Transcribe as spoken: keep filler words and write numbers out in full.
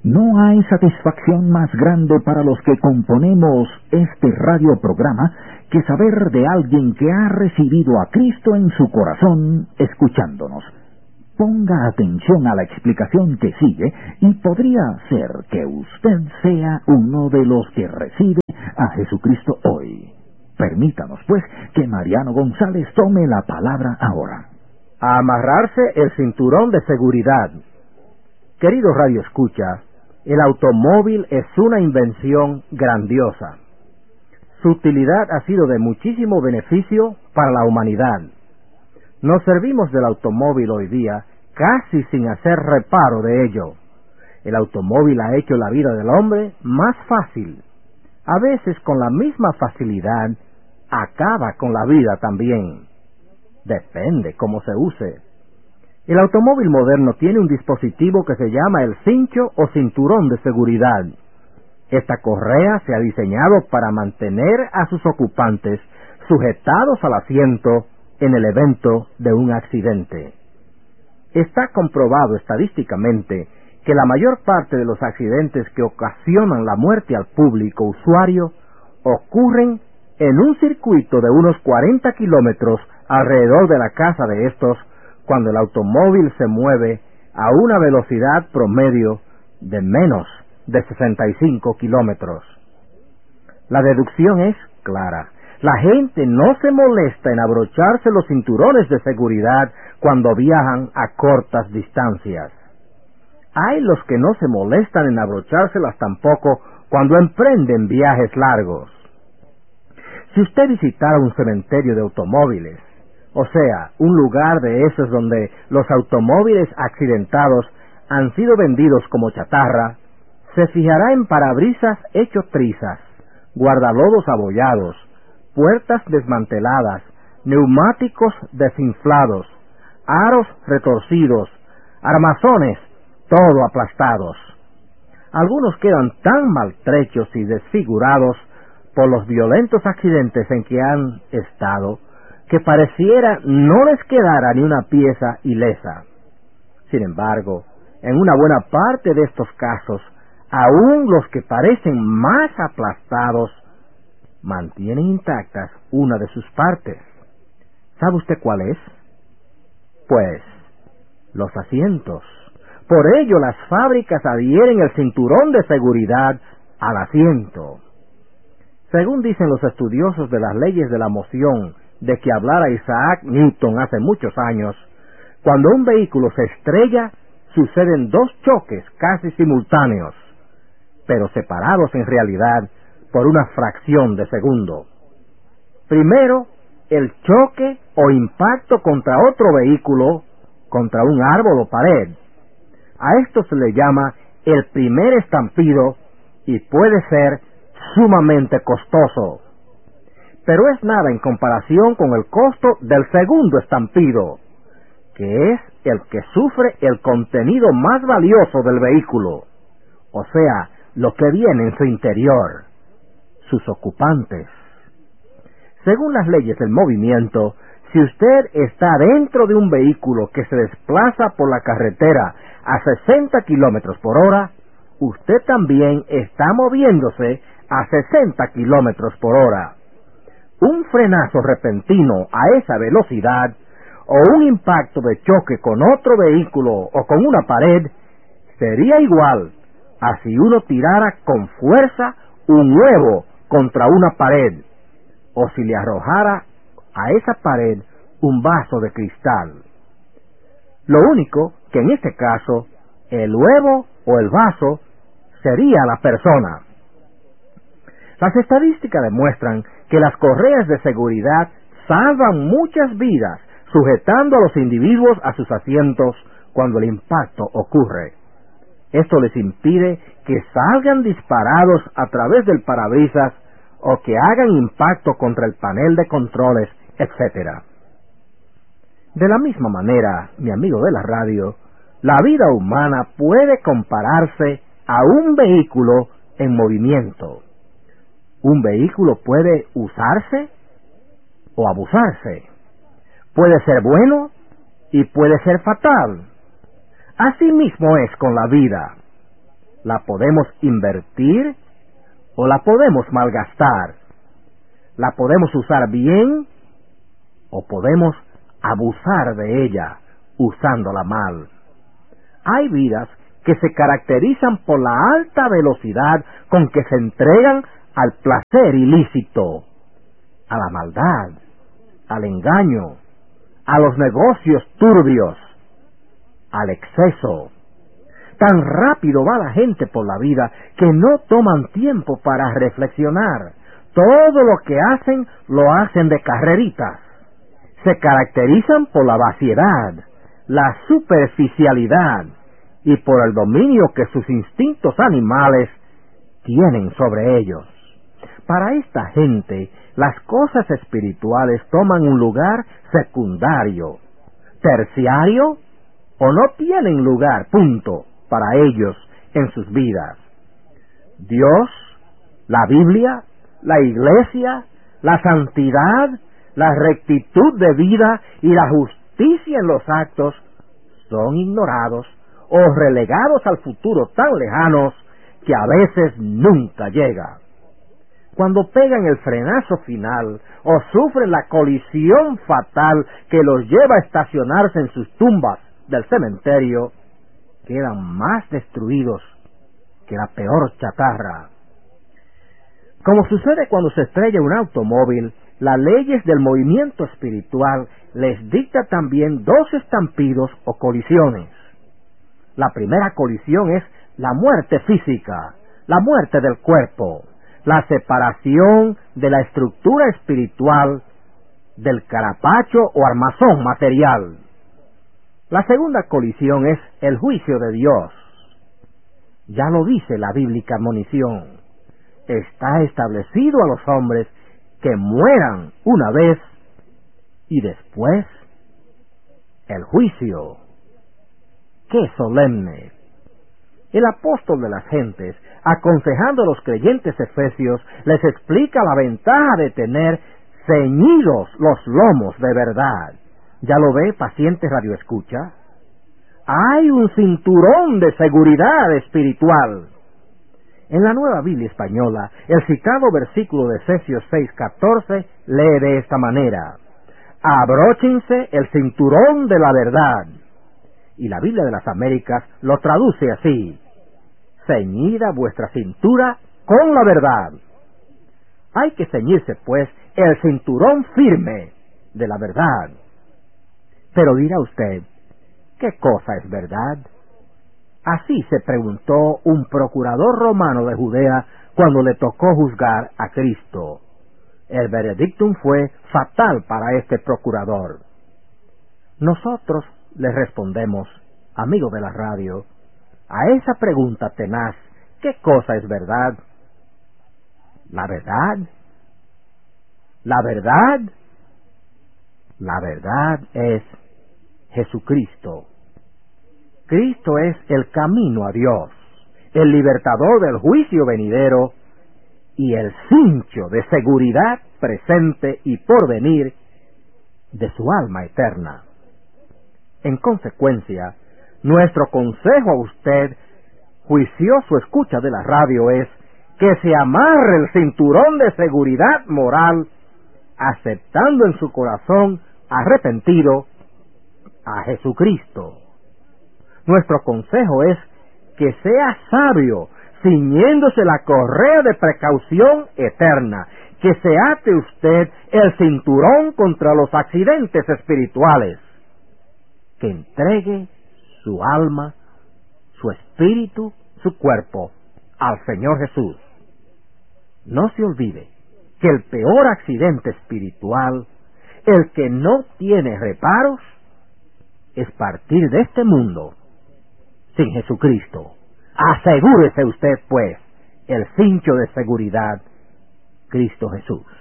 No hay satisfacción más grande para los que componemos este radioprograma que saber de alguien que ha recibido a Cristo en su corazón escuchándonos. Ponga atención a la explicación que sigue y podría ser que usted sea uno de los que recibe a Jesucristo hoy. Permítanos, pues, que Mariano González tome la palabra ahora. A amarrarse el cinturón de seguridad. Querido Radio Escucha, el automóvil es una invención grandiosa. Su utilidad ha sido de muchísimo beneficio para la humanidad. Nos servimos del automóvil hoy día casi sin hacer reparo de ello. El automóvil ha hecho la vida del hombre más fácil. A veces con la misma facilidad acaba con la vida también. Depende cómo se use. El automóvil moderno tiene un dispositivo que se llama el cincho o cinturón de seguridad. Esta correa se ha diseñado para mantener a sus ocupantes sujetados al asiento en el evento de un accidente. Está comprobado estadísticamente que la mayor parte de los accidentes que ocasionan la muerte al público usuario ocurren en un circuito de unos cuarenta kilómetros alrededor de la casa de estos, cuando el automóvil se mueve a una velocidad promedio de menos de sesenta y cinco kilómetros. La deducción es clara. La gente no se molesta en abrocharse los cinturones de seguridad cuando viajan a cortas distancias. Hay los que no se molestan en abrochárselas tampoco cuando emprenden viajes largos. Si usted visitara un cementerio de automóviles, o sea, un lugar de esos donde los automóviles accidentados han sido vendidos como chatarra, se fijará en parabrisas hechos trizas, guardalodos abollados, puertas desmanteladas, neumáticos desinflados, aros retorcidos, armazones, todo aplastados. Algunos quedan tan maltrechos y desfigurados por los violentos accidentes en que han estado, que pareciera no les quedara ni una pieza ilesa. Sin embargo, en una buena parte de estos casos, aún los que parecen más aplastados, mantienen intactas una de sus partes. ¿Sabe usted cuál es? Pues, los asientos. Por ello las fábricas adhieren el cinturón de seguridad al asiento. Según dicen los estudiosos de las leyes de la moción de que hablara Isaac Newton hace muchos años, cuando un vehículo se estrella, suceden dos choques casi simultáneos, pero separados en realidad por una fracción de segundo. Primero, el choque o impacto contra otro vehículo, contra un árbol o pared. A esto se le llama el primer estampido y puede ser sumamente costoso. Pero es nada en comparación con el costo del segundo estampido, que es el que sufre el contenido más valioso del vehículo, o sea, lo que viene en su interior, sus ocupantes. Según las leyes del movimiento, si usted está dentro de un vehículo que se desplaza por la carretera a sesenta kilómetros por hora, usted también está moviéndose a sesenta kilómetros por hora. Un frenazo repentino a esa velocidad o un impacto de choque con otro vehículo o con una pared sería igual a si uno tirara con fuerza un huevo contra una pared o si le arrojara a esa pared un vaso de cristal. Lo único que en este caso el huevo o el vaso sería la persona. Las estadísticas demuestran que las correas de seguridad salvan muchas vidas, sujetando a los individuos a sus asientos cuando el impacto ocurre. Esto les impide que salgan disparados a través del parabrisas o que hagan impacto contra el panel de controles, etcétera. De la misma manera, mi amigo de la radio, la vida humana puede compararse a un vehículo en movimiento. Un vehículo puede usarse o abusarse. Puede ser bueno y puede ser fatal. Así mismo es con la vida. ¿La podemos invertir o la podemos malgastar? ¿La podemos usar bien o podemos abusar de ella usándola mal? Hay vidas que se caracterizan por la alta velocidad con que se entregan al placer ilícito, a la maldad, al engaño, a los negocios turbios, al exceso. Tan rápido va la gente por la vida que no toman tiempo para reflexionar. Todo lo que hacen lo hacen de carreritas. Se caracterizan por la vaciedad, la superficialidad y por el dominio que sus instintos animales tienen sobre ellos. Para esta gente, las cosas espirituales toman un lugar secundario, terciario, o no tienen lugar, punto, para ellos en sus vidas. Dios, la Biblia, la Iglesia, la santidad, la rectitud de vida y la justicia en los actos son ignorados o relegados al futuro tan lejanos que a veces nunca llega. Cuando pegan el frenazo final o sufren la colisión fatal que los lleva a estacionarse en sus tumbas del cementerio, quedan más destruidos que la peor chatarra. Como sucede cuando se estrella un automóvil, las leyes del movimiento espiritual les dicta también dos estampidos o colisiones. La primera colisión es la muerte física, la muerte del cuerpo, la separación de la estructura espiritual del carapacho o armazón material. La segunda colisión es el juicio de Dios. Ya lo dice la bíblica admonición. Está establecido a los hombres que mueran una vez y después el juicio. ¡Qué solemne! El apóstol de las gentes, aconsejando a los creyentes efesios, les explica la ventaja de tener ceñidos los lomos de verdad. ¿Ya lo ve, paciente radioescucha? Hay un cinturón de seguridad espiritual. En la Nueva Biblia Española, el citado versículo de Efesios seis catorce lee de esta manera: abróchense el cinturón de la verdad. Y la Biblia de las Américas lo traduce así: ceñida vuestra cintura con la verdad. Hay que ceñirse, pues, el cinturón firme de la verdad. Pero dirá usted, ¿qué cosa es verdad? Así se preguntó un procurador romano de Judea cuando le tocó juzgar a Cristo. El veredictum fue fatal para este procurador. Nosotros le respondemos, amigo de la radio, a esa pregunta tenaz: ¿qué cosa es verdad? ¿La verdad? ¿La verdad? La verdad es Jesucristo. Cristo es el camino a Dios, el libertador del juicio venidero y el cincho de seguridad presente y porvenir de su alma eterna. En consecuencia, nuestro consejo a usted, juicioso escucha de la radio, es que se amarre el cinturón de seguridad moral, aceptando en su corazón arrepentido a Jesucristo. Nuestro consejo es que sea sabio, ciñéndose la correa de precaución eterna, que se ate usted el cinturón contra los accidentes espirituales, que entregue su alma, su espíritu, su cuerpo al Señor Jesús. No se olvide que el peor accidente espiritual, el que no tiene reparos, es partir de este mundo sin Jesucristo. Asegúrese usted, pues, el cincho de seguridad, Cristo Jesús.